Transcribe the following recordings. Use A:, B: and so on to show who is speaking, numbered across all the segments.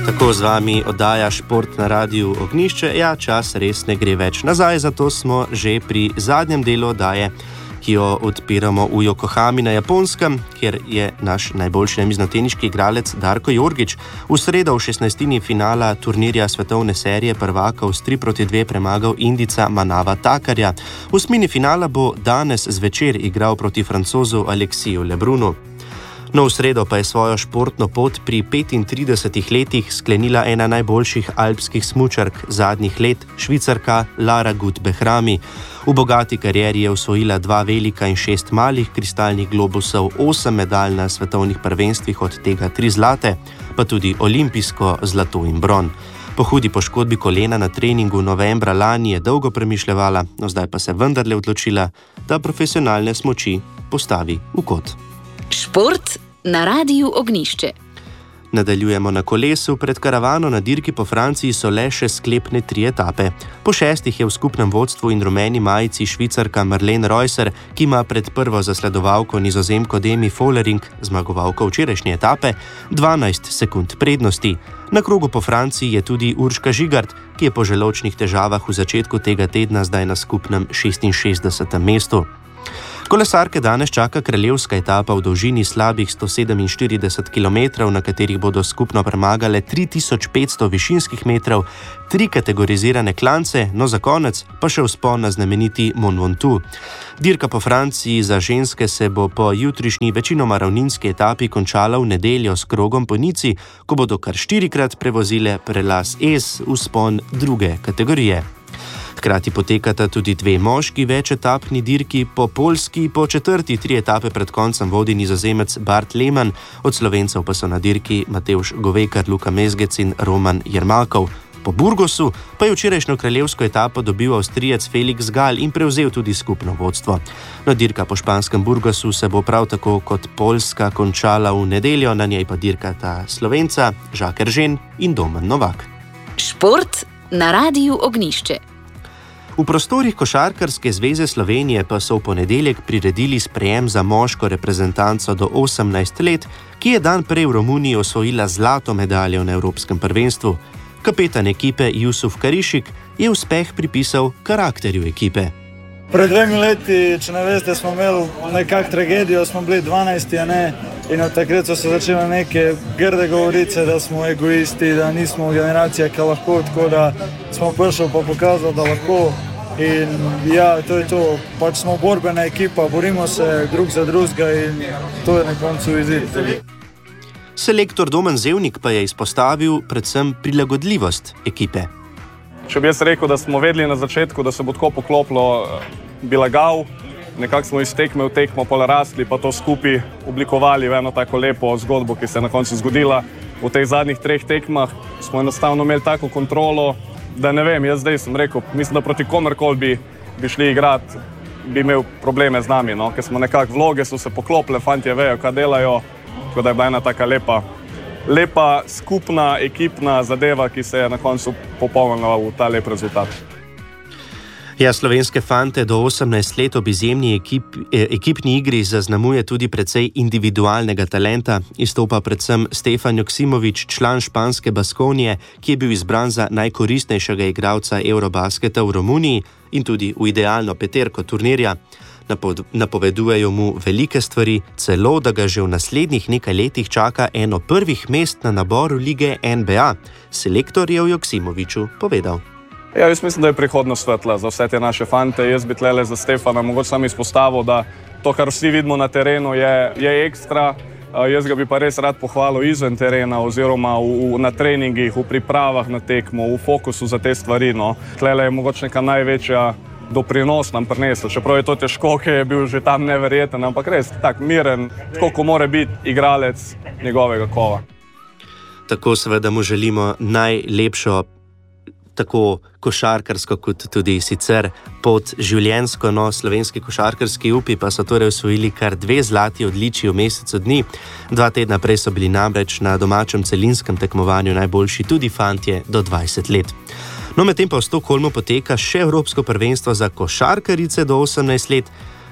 A: Tako z vami oddaja Šport na Radiu Ognjišče. Ja, čas res ne gre več nazaj, zato smo že pri zadnjem delu oddaje, ki jo odpiramo v Yokohami na Japonskem, kjer je naš najboljši namiznoteniški igralec Darko Jorgić v sredo v 16. finala turnirja svetovne serije prvakov s 3-2 premagal Indijca Manava Takarja. V osmini finala bo danes zvečer igral proti Francozu Alexiju Lebrunu. No, v sredo pa je svojo športno pot pri 35 letih sklenila ena najboljših alpskih smučark zadnjih let, Švicarka Lara Gut-Behrami. V bogati karieri je osvojila 2 velika in 6 malih kristalnih globusov, 8 medalj na svetovnih prvenstvih, od tega 3 zlate, pa tudi olimpijsko zlato in bron. Po hudi poškodbi kolena na treningu novembra lani je dolgo premišljevala, no zdaj pa se vendarle odločila, da profesionalne smuči postavi v kot.
B: Šport na Radiu Ognjišče.
A: Nadaljujemo na kolesu. Pred karavano na dirki po Franciji so le še sklepne 3 etape. Po 6 je v skupnem vodstvu in rumeni majici Švicarka Marlene Reusser, ki ima pred prvo zasledovalko Nizozemko Demi Vollering, zmagovalko včerajšnje etape, 12 sekund prednosti. Na krogu po Franciji je tudi Urška Žigart, ki je po želodčnih težavah v začetku tega tedna zdaj na skupnem 66. mestu. Kolesarke danes čaka kraljevska etapa v dolžini slabih 147 km, na katerih bodo skupno premagale 3500 višinskih metrov, 3 kategorizirane klance, no za konec pa še vzpon na znameniti Mont Ventoux. Dirka po Franciji za ženske se bo po jutrišnji večinoma ravninski etapi končala v nedeljo s krogom po Nici, ko bodo kar 4-krat prevozile prelaz S, vzpon druge kategorije. Hkrati potekata tudi 2 moški večetapni dirki po Poljski. Po četrti 3 etape pred koncem vodi Nizozemec Bart Lehmann, od Slovencev pa so na dirki Matevž Govekar, Luka Mezgec in Roman Jermakov. Po Burgosu pa je včerajšnjo kraljevsko etapo dobil Avstrijec Felix Gall in prevzel tudi skupno vodstvo. No, dirka po španskem Burgosu se bo prav tako kot Poljska končala v nedeljo, na njej pa dirkata Slovenca Jacques Eržen in Domen Novak.
B: Šport na Radiu Ognjišče.
A: V prostorih Košarkarske zveze Slovenije pa so v ponedeljek priredili sprejem za moško reprezentanco do 18 let, ki je dan prej v Romuniji osvojila zlato medaljo na Evropskem prvenstvu. Kapetan ekipe Jusuf Karišik je uspeh pripisal karakterju ekipe.
C: Pred 2 leti, če ne veste, smo imeli nekak tragedijo, smo bili 12, in od takrat so se začele neke grde govorice, da smo egoisti, da nismo generacija, ki lahko, tako da smo prišli pa pokazali, da lahko. In ja, to je to, pač smo borbena ekipa, borimo se drug za drugega in to je na koncu izid.
A: Selektor Domen Zevnik pa je izpostavil predvsem prilagodljivost ekipe.
D: Če bi jaz rekel, da smo vedeli na začetku, da se bo tako poklopilo, bi lagal, nekako smo iz tekme v tekmo polarastli, pa to skupaj oblikovali v eno tako lepo zgodbo, ki se je na koncu zgodila. V teh zadnjih 3 tekmah smo enostavno imeli tako kontrolo, da ne vem, jaz zdaj sem rekel, mislim, da proti komerkoli bi šli igrati, bi imel probleme z nami, no? Ker smo nekako vloge so se poklopile, fantje vejo, kaj delajo, tako da je bila ena taka lepa skupna ekipna zadeva, ki se je na koncu popolnila v ta lep rezultat.
A: Ja, slovenske fante do 18 let ob izjemni ekipni igri zaznamuje tudi precej individualnega talenta. Izstopa predvsem Stefan Joksimović, član španske Baskonije, ki je bil izbran za najkoristnejšega igralca Eurobasketa v Romuniji in tudi v idealno peterko turnirja. Napovedujejo mu velike stvari, celo da ga že v naslednjih nekaj letih čaka eno prvih mest na naboru lige NBA. Selektor je o Joksimoviću povedal.
D: Ja, jaz mislim, da je prihodnost svetla za vse te naše fante. Jaz bi tlele za Stefana mogoče sam izpostavil, da to, kar vsi vidimo na terenu, je ekstra. Jaz ga bi pa res rad pohvalil izven terena oziroma na treningih, v pripravah na tekmo, v fokusu za te stvari. No. Tlele je mogoče neka največja doprinos nam prinesel, čeprav je to težko, ker je bil že tam neverjeten, ampak res tak miren, tako ko mora biti igralec njegovega kova.
A: Tako seveda mu želimo najlepšo tako košarkarsko kot tudi sicer pot življenjsko, no slovenski košarkarski upi pa so torej osvojili kar 2 zlati odličji v mesecu dni. 2 tedna prej so bili namreč na domačem celinskem tekmovanju najboljši tudi fantje do 20 let. No, medtem pa v Stockholmu poteka še Evropsko prvenstvo za košarkarice do 18 let.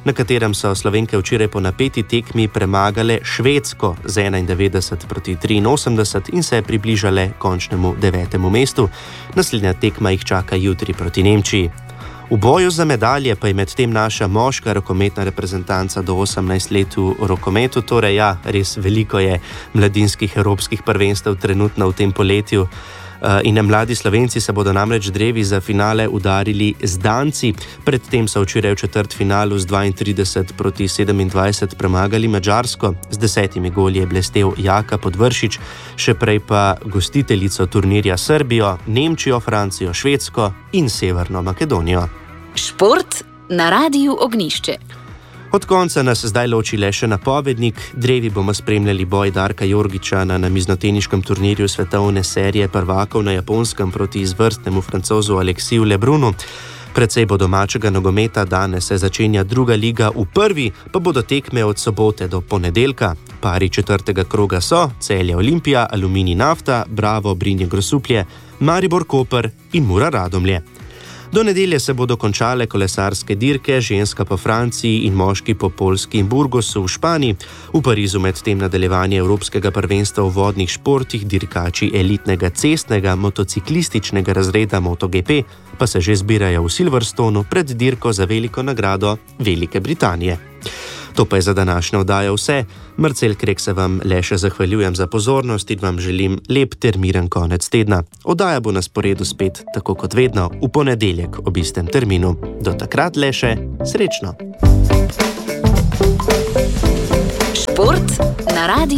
A: na katerem so Slovenke včeraj po napeti tekmi premagale Švedsko z 91-83 in se približale končnemu 9. mestu. Naslednja tekma jih čaka jutri proti Nemčiji. V boju za medalje pa je medtem naša moška rokometna reprezentanca do 18 let v rokometu, torej ja, res veliko je mladinskih evropskih prvenstev trenutno v tem poletju. In mladi Slovenci se bodo namreč drevi za finale udarili z Danci. Predtem so včeraj v četrtfinalu z 32-27 premagali Madžarsko. Z 10 goli je blestel Jaka Podvršič, še prej pa gostiteljico turnirja Srbijo, Nemčijo, Francijo, Švedsko in Severno Makedonijo.
B: Šport na Radiu Ognišče.
A: Od konca nas zdaj loči le še napovednik. Drevi bomo spremljali boj Darka Jorgića na namiznoteniškem turnirju svetovne serije prvakov na Japonskem proti izvrstnemu Francozu Alexiju Lebrunu. Precej bo domačega nogometa, danes se začenja druga liga, v prvi pa bodo tekme od sobote do ponedeljka. Pari četrtega kroga so Celje Olimpija, Aluminij Nafta, Bravo Brinje Grosuplje, Maribor Koper in Mura Radomlje. Do nedelje se bodo končale kolesarske dirke, ženska po Franciji in moški po Poljski in Burgosu v Španiji. V Parizu medtem nadaljevanje Evropskega prvenstva v vodnih športih, dirkači elitnega cestnega motociklističnega razreda MotoGP pa se že zbirajo v Silverstonu pred dirko za veliko nagrado Velike Britanije. To pa je za današnjo oddajo vse. Marcel Krek se vam le še zahvaljujem za pozornost in vam želim lep ter miren konec tedna. Oddaja bo na sporedu spet, tako kot vedno, v ponedeljek ob istem terminu. Do takrat le še srečno.
B: Šport na Radiu